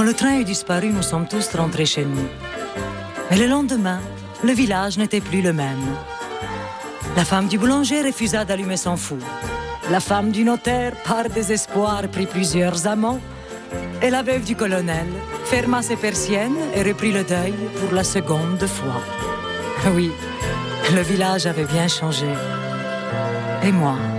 le train eut disparu, nous sommes tous rentrés chez nous. Mais le lendemain, le village n'était plus le même. La femme du boulanger refusa d'allumer son four. La femme du notaire, par désespoir, prit plusieurs amants. Et la veuve du colonel ferma ses persiennes et reprit le deuil pour la seconde fois. Oui, le village avait bien changé. Et moi,